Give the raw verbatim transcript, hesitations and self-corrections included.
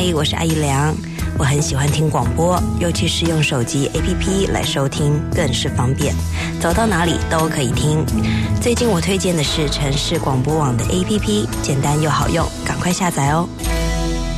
嗨，我是阿姨良。我很喜欢听广播，尤其是用手机 A P P 来收听，更是方便，走到哪里都可以听。最近我推荐的是城市广播网的 A P P， 简单又好用，赶快下载哦。